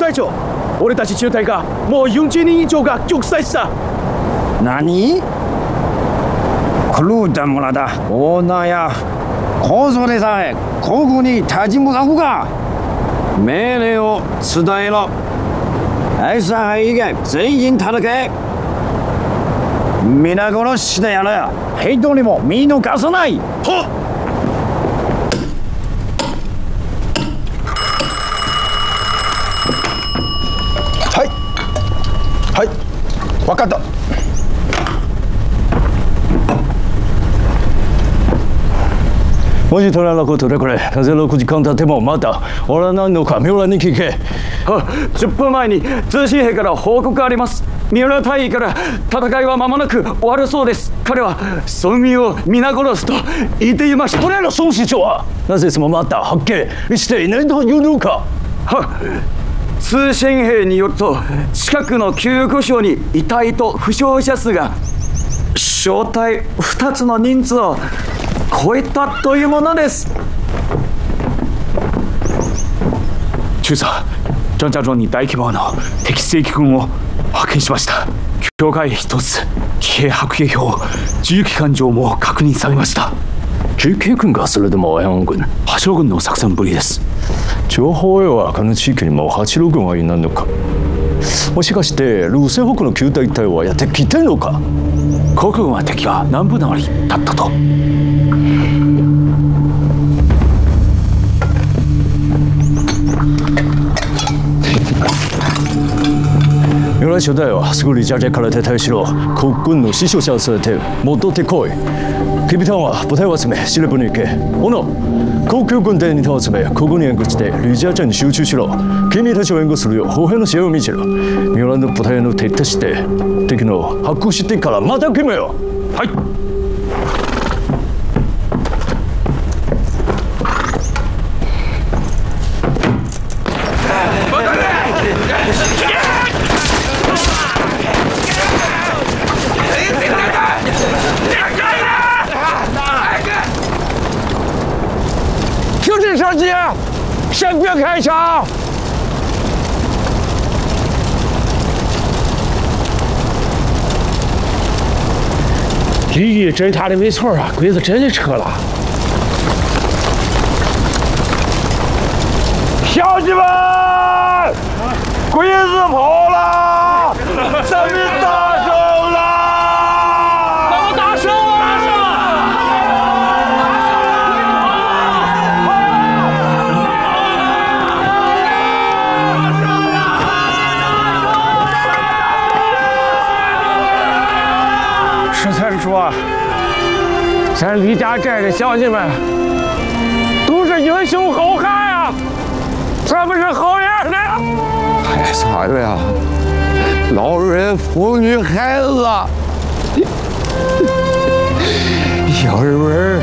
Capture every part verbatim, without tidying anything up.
隊長、俺たち中隊がもうよんじゅうにん以上が玉砕した。 何？狂った村だ。オーナーやこそでさえここに立ち向かうか。命令を伝えろ。アイスハイ以外全員戦え。皆殺ししてやる。ヘイトにも見逃さない。 はっ。 はいはい、分かった。 もし取らなことでこれ、なぜろくじかん経ってもまだおらないのか、三浦に聞け。 じゅっぷんまえに通信兵から報告あります。三浦大尉から戦いは間もなく終わるそうです。彼は村民を皆殺すと言っていました。 これら孫市長はなぜそのまた発見していないというのか。 は通信兵によると、近くの救護所に遺体と負傷者数が小隊ふたつの人数を超えたというものです。中佐、ジョンジャロンに大規模な敵正規軍を派遣しました。境界一つ、騎兵白兵表、自由機関上も確認されました。 自警軍がそれでも援軍、 破傷軍の作戦ぶりです。 情報へはこの地域にも八郎軍はいないのか。もしかしてルーセ北の旧隊隊はやってきてんのか。 航空軍は敵が南部なりだったと。 由来初代はすぐにジャジャから撤退しろ。国軍の死傷者を据えて戻ってこい。君たちは部隊を集め司令部に行け。小野、航空軍でに隊を集めここに援護してリジャーチャに集中しろ。君たちを援護するよう歩兵の試合を見せろ。三浦の部隊の撤退して敵の発行してからまた決めよ。はい。 停止射击，先别开枪。 李毅侦察的没错啊，鬼子真的撤了。 乡亲们，鬼子跑了，咱们大胜了！ 咱们大胜了！大胜了！实在是说，咱李家寨的乡亲们都是英雄好汉啊！咱们是好人呢。 太惨了呀！老人、妇女、孩子，小人们，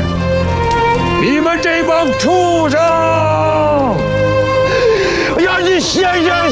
你们这帮畜生，要去谢谢